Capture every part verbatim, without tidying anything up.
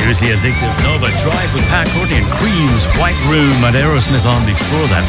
Seriously Addictive. Nova Drive with Pat Courtney and Cream's White Room and Aerosmith on before that.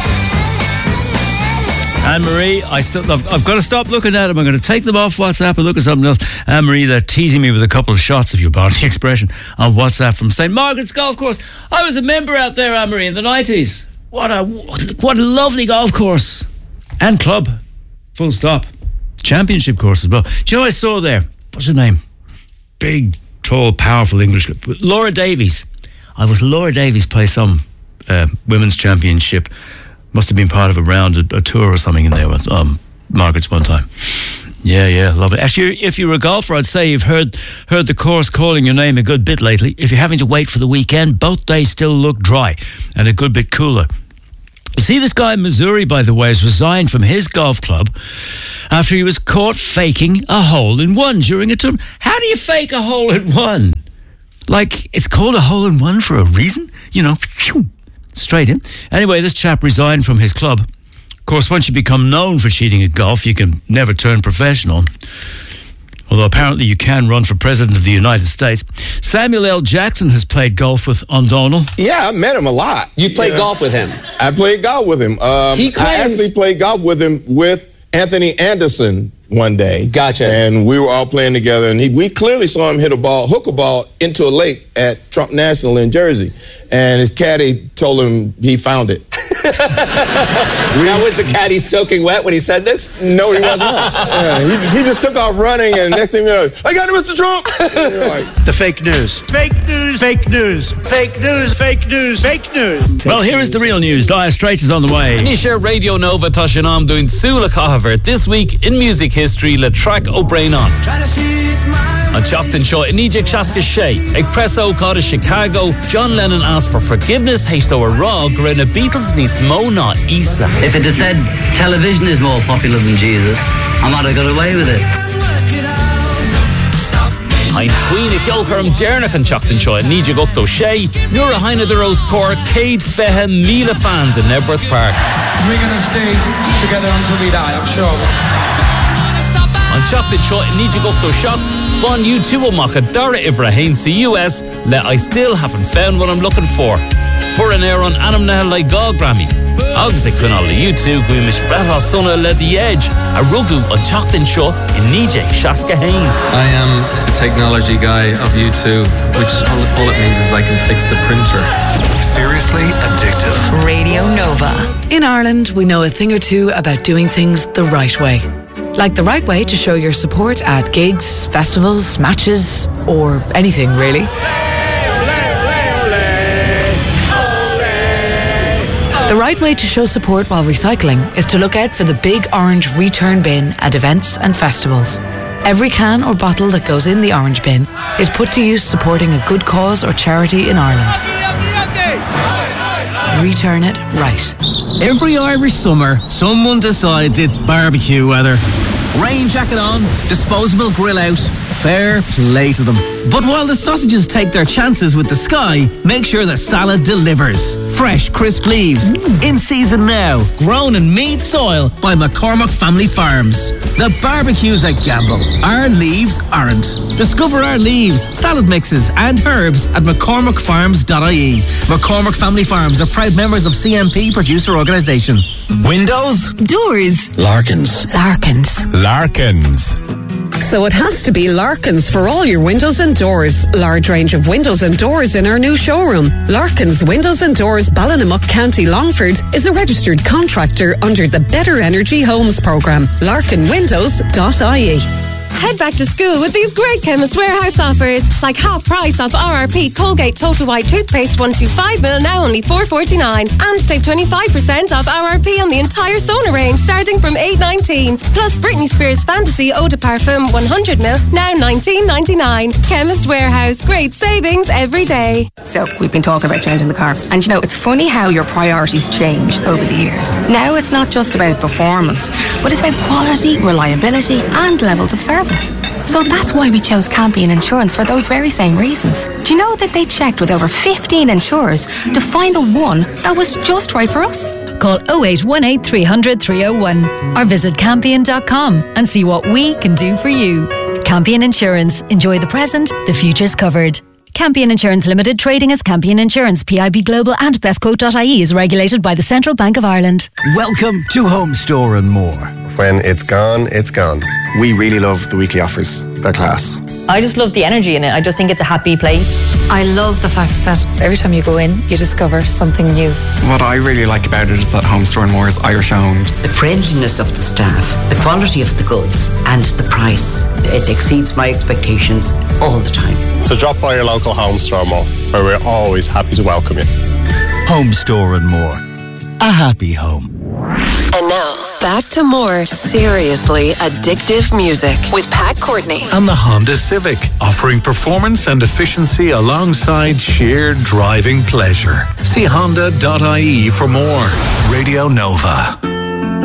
Anne-Marie, I still, I've, I've got to stop looking at them. I'm going to take them off WhatsApp and look at something else. Anne-Marie, they're teasing me with a couple of shots, if you pardon the expression, on WhatsApp from Saint Margaret's Golf Course. I was a member out there, Anne-Marie, in the nineties. What a, what a lovely golf course. And club. Full stop. Championship course as well. Do you know what I saw there? What's her name? Big, tall, powerful English. Laura Davies. I was Laura Davies play some uh, women's championship. Must have been part of a round, a, a tour or something in there with um, Margaret's one time. Yeah, yeah, love it. Actually, if you were a golfer, I'd say you've heard heard the course calling your name a good bit lately. If you're having to wait for the weekend, both days still look dry and a good bit cooler. You see, this guy in Missouri, by the way, has resigned from his golf club after he was caught faking a hole-in-one during a tournament. How do you fake a hole-in-one? Like, it's called a hole-in-one for a reason? You know, phew, straight in. Anyway, this chap resigned from his club. Of course, once you become known for cheating at golf, you can never turn professional. Although apparently you can run for President of the United States. Samuel L. Jackson has played golf with O'Donnell. Yeah, I met him a lot. You've played yeah. golf with him? I played golf with him. Um, he claims- I actually played golf with him with Anthony Anderson one day. Gotcha. And we were all playing together, and he, we clearly saw him hit a ball, hook a ball into a lake at Trump National in Jersey. And his caddy told him he found it. Now, was the caddy soaking wet when he said this? No, he was not. Yeah, he, just, he just took off running, and next thing you know, I got it, Mister Trump. Like, the fake news. Fake news, fake news, fake news, fake news, fake news. Well, here is the real news. Dire Straits is on the way. Nisha Radio Nova Tashanam doing Sula Cahaver this week in music history. Le Track O'Brien on. On Chopped Show, Inijik Shaska Shea, Expresso Caught Chicago, John Lennon asked for forgiveness, Heisto a Raw, Grena Beatles Nis Mona Isa. If it had said television is more popular than Jesus, I might have got away with it. Ein Queen if you'll hear him Dernick and Chopped Show, Inijik Upto Shea, Nura Heine de Rose Core, Cade Fehe Mila fans in Nebworth Park. We're going to stay together until we die, I'm sure. On Chopped Show, Inijik Upto Shop, Von U two Omaka Dara Ibrahim C U S, let I still haven't found what I'm looking for. For an air on Anam Nahal like God Grammy. Ogzik Kunal U two, Gwimish Brahla Sona led the edge. A Rugu on Chopped Show in Nijek Shaska Hain. I am the technology guy of U two, which all, all it means is I can fix the printer. Seriously Addictive. Radio Nova. In Ireland, we know a thing or two about doing things the right way. Like the right way to show your support at gigs, festivals, matches, or anything really. The right way to show support while recycling is to look out for the big orange return bin at events and festivals. Every can or bottle that goes in the orange bin is put to use supporting a good cause or charity in Ireland. Return it right. Every Irish summer, someone decides it's barbecue weather. Rain jacket on, disposable grill out, fair play to them. But while the sausages take their chances with the sky, make sure the salad delivers. Fresh, crisp leaves, mm. in season now, grown in Meath soil by McCormick Family Farms. The barbecue's a gamble. Our leaves aren't. Discover our leaves, salad mixes and herbs at mccormick farms dot I E. McCormick Family Farms are proud members of C M P Producer Organisation. Windows? Doors. Larkins. Larkins. Larkins. So it has to be Larkins for all your windows and doors. Large range of windows and doors in our new showroom. Larkins Windows and Doors, Ballinamuck, County Longford, is a registered contractor under the Better Energy Homes programme. larkin windows dot I E. Head back to school with these great Chemist Warehouse offers, like half price off R R P Colgate Total White Toothpaste one twenty-five milliliters, now only four forty-nine, and save twenty-five percent off R R P on the entire Sona range starting from eight nineteen. Plus Britney Spears Fantasy Eau de Parfum one hundred milliliters, now nineteen ninety-nine. Chemist Warehouse, great savings every day. So we've been talking about changing the car, and you know, it's funny how your priorities change over the years. Now it's not just about performance, but it's about quality, reliability and levels of service. So that's why we chose Campion Insurance for those very same reasons. Do you know that they checked with over fifteen insurers to find the one that was just right for us? Call oh eight one eight, three hundred, three oh one or visit campion dot com and see what we can do for you. Campion Insurance. Enjoy the present, the future's covered. Campion Insurance Limited, trading as Campion Insurance, P I B Global and bestquote dot I E is regulated by the Central Bank of Ireland. Welcome to Home Store and More. When it's gone, it's gone. We really love the weekly offers. They're class. I just love the energy in it. I just think it's a happy place. I love the fact that every time you go in, you discover something new. What I really like about it is that Home Store and More is Irish owned. The friendliness of the staff, the quality of the goods, and the price. It exceeds my expectations all the time. So drop by your local Home Store and More, where we're always happy to welcome you. Home Store and More. A happy home. And now, back to more seriously addictive music with Pat Courtney. And the Honda Civic, offering performance and efficiency alongside sheer driving pleasure. See honda dot I E for more. Radio Nova.